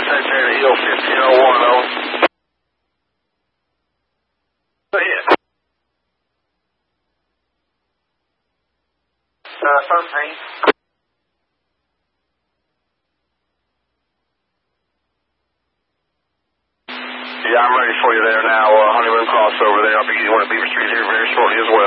Secretary to Hill 1501, over. Go ahead. 13. Yeah, I'm ready for you there now. Honeymoon crossover there. I'll be getting one at Beaver Street here very shortly as well.